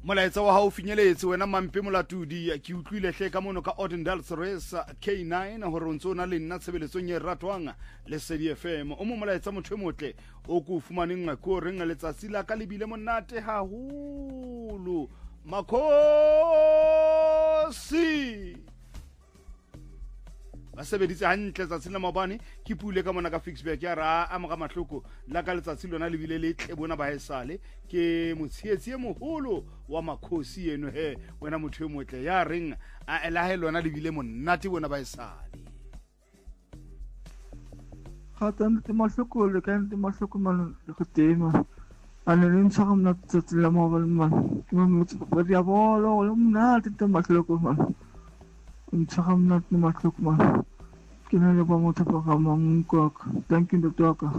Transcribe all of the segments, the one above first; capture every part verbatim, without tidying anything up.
Molaetsa wa hao finyeletse wena Mampe Molatodi ke utlwile hle ka mono ka Ordendal Series K nine hore o ntse na le nna tshebeletsong ye ratwang le Sedi F M o mo molaetsa motho motle o ku fumaneng ngako re nga letsatsi la ka lebile monate haholo Makhosi ba sebeditse hantle tsa tsena mabane ke pule ka mona ka Fixback ya ra a moga mahloko la ka letsatsi lona le bile le tle bona ba esale ke motshietsi e moholo wa Makhosi eno he wena motho e motle ya reng a elahe lona le bile monate bona ba esale khatan te mahloko le kan te mahloko man le go tema ana le ntsa ga mna tsatsi la mabale man ke mo motse ba dia bolo le mna te mahloko man ntsa ga mna te mahloko man ke na le ba motho ba ga mangko thank you doctor ka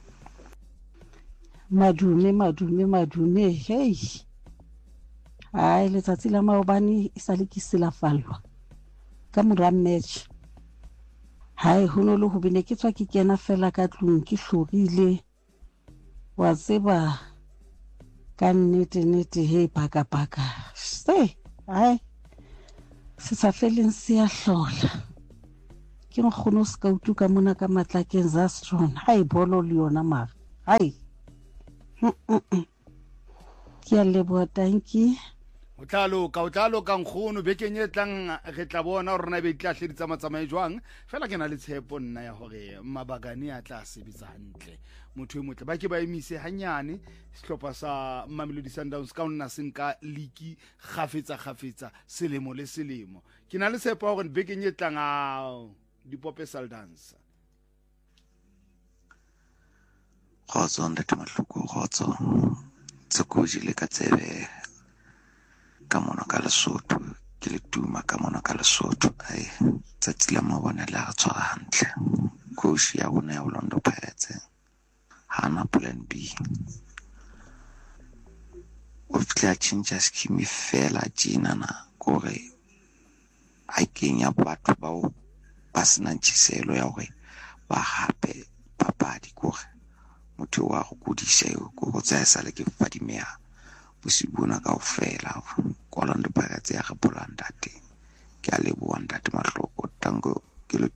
madume madume madume hey ai le tsatsi la maobane e sale ke sela fallwa ka mora match hai hono le ho bine ke tswa ke kena fela ka tlung ke hlorile wa tseba ka nnete nnete he paka paka se ai se sa feleng se ya hlola ke nkgono se ka utuka mona ka matlakeng za strong hai bolo le yona mara hai ke a leboha tanki o tlalo ka o tlalo ka nkgono bekeng e tlang re tla bona hore rena be tla hleditsa matsamae jwang fela ke na le tshepo nna ya hore mabagane a tla sebetsa hantle motho e motle ba ke ba emise hanyane sehlopha sa Mamelodi Sundowns ka nna senka liki khafetsa khafetsa selemo le selemo ke na le tshepo hore bekeng e tlang a dipope Sundowns khotso ndate mahloko khotso tsekoji le ka tsebe ka mona ka Lesotho ke le tuma ka mona ka Lesotho ai tsatsi la mabone la re tshwara hantle coach ya bona ya Orlando Pirates hana plan B o fitla change scheme fela jina na gore a kenya batho bao ba sena tshelo ya gore ba hape papadi gore motho wa go kudisa yo go tsaya sale ke fadimea bosibona ka ofela kwa Orlando Pirates ya go Polandate ke a leboa ndate mahloko tango ke le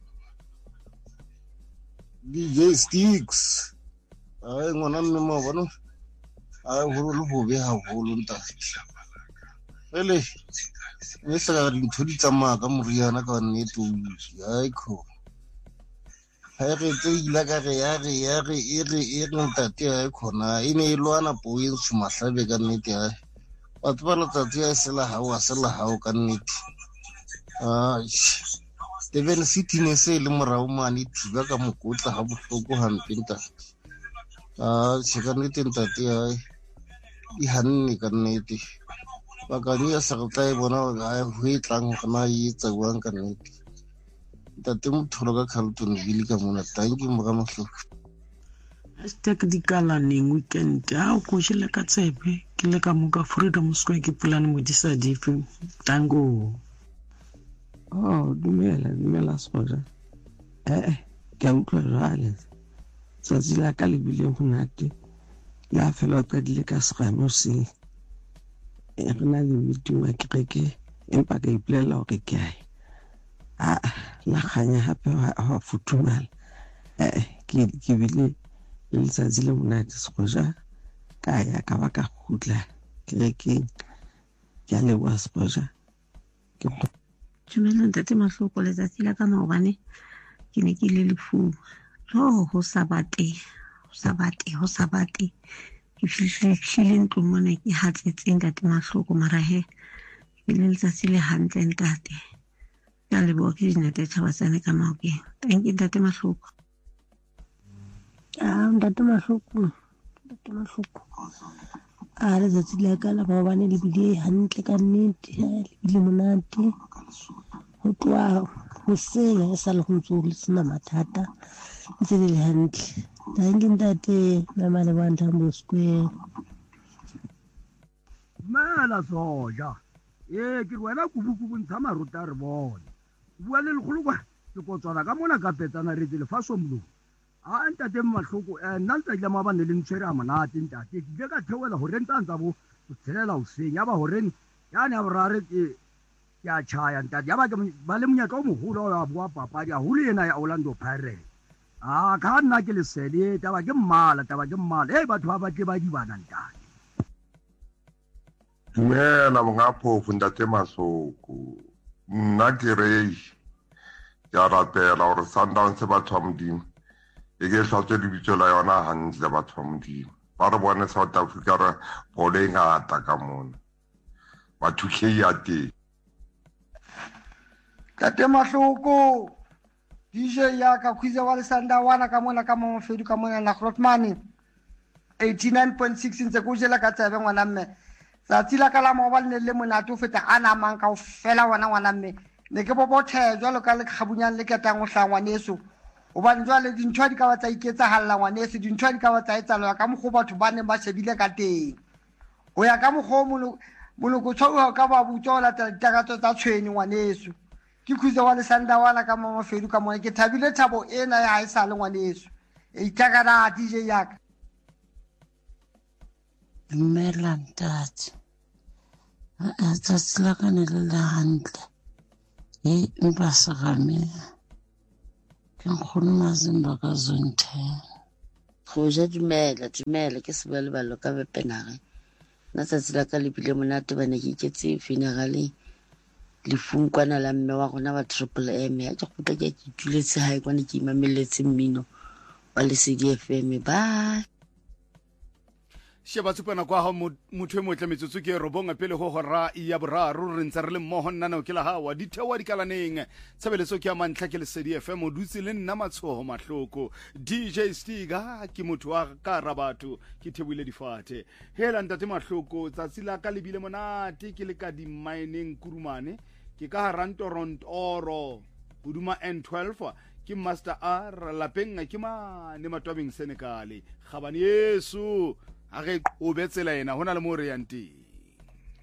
D J Sticks ai ngwana mme mo bona ai ho lo ho be ha ho lo ntate ele ne sa re ntho di tsamaya ka moriana ka nnete ai kho ha re tsela ka re ya re ya re e re e re ntate ai khona e ne e lwana po e sumahlabe ka nnete ai batho ba letsatsi ya sela ha wa sela ha o ka nnete ai Devin City ne se le morao mane thiba ka mokotla ha bohloko hampe ntate ah tsheka nnete ntate ai e hanne ka nnete ba ka ni ya sa go tla e bona ga ho itlang gona e tsawang ka nnete ntate motho ka Carlton Village ka mona tanki mo ga mahloko hashtag dikala neng weekend a go shela ka tsebe ke le ka mo ka Freedom Square ke pulane mo disa dife tango oh dumela dumela soja eh ke utlwa jale tsatsi la ka le bile monate la fela ka dile ka seramo se e rena le meeting wa kereke empa ka iplela hore ke ai ah la khanya hape ha futumala eh ke ke bile le tsatsi le monate soja ka ya ka ba ka khutla kerekeng ke le wa soja ke Dumela ntate mahloko letsatsi la ka maobane ke ne ke le lefu jo ho sabate ho sabate ho sabate ke fihlile ntlong mona ke hatsetseng ntate mahloko mara he ke le letsatsi le hantle ntate ya le bo ke dinate thabasane ka maokeng thank you ntate mahloko ah ntate mahloko ntate mahloko a letsatsi la ka la maobane le bile hantle ka nnete le bile monate ho twa ho senya e sa le go ntse le sena mathata ntse le hantle thank you ntate mama le banta mo square mala soja e ke wena kubukubu ntsha maruta re bone bua le legolo kwa ke kotswana ka mona ka petsana re tsele faso mlo a ntate mahloko nna ntse le mabane le ntshwere a monate ntate ke ile ka theola ho renta ntsa bo o tshelela o seng ya ba horeng yane ya borare ke ke a chaya ntate ya ba ke ba le monyetla o mogolo wa boa papadi a hule ena ya Orlando Pirates ah ka nna ke le sele taba ke mmala taba ke mmala eh batho ba batle ba di bana ntate dumela mongaphofu ntate Masoko nna ke re ya rapela gore Sundowns batho ba modimo e ke hlatswe lebitso la yona hantle batho ba modimo ba re bone South Africa re bole ngata ka mona batho ke ya teng Tate Mahloko D J ya ka khwiza wa lesanda wana ka mona ka Momofedu ka mona na Grootman eighty-nine point six ntse go jela ka tsebe ngwana mme sa tsila ka la mo ba le monate o feta ana mang ka o fela wana ngwana mme ne ke bobothe jwalo ka le kgabunyang le ketang o hlangwa neso o ba njwale dintšhwa di ka ba tsa iketsa halla ngwanese dintšhwa di ka ba tsa etsalo ka mogho batho ba ne ba shebile ka teng o ya ka mogho molo molo go tshwa ka ba butsola takatso tsa tshweni ngwaneso ke khutse wa lesanda wala ka Momofedu ka mona ke thabile thabo ena ya haisa le ngwaneso e itakana D J yaka Dumela ntate a tsatsi la ka ne le le hantle e mpa sa game ke nkgono Mazimba ka zone ten go ja dumela dumela ke sebalebalo ka bepenare na tsatsi la ka le bile monate ba ne ke iketse funerale le funkwana la mme wa rona ba Triple M ya ke gotla ke ituletse hae kwa ne ke imamelletse mmino wa Lesedi F M bye sheba tsupana kwa ha motho e motle metsotso ke robonga pele go gora ya boraro re ntse re le mmogo nnana o ke la hawa di thewa di kalaneng tshebeletso ke ya mantla ke Lesedi F M o dutse le nna matshogo mahloko D J Stiga ke motho wa ka ra batho ke thebile difate hela ntate mahloko tsatsi la ka lebile monate ke le ka di mining kurumane ke ka Rantoronto oro buduma N twelve ke Master R lapeng ke ma ne matwabeng Senegal gabane Yesu a ge o betsela ena hona le mo re yanteng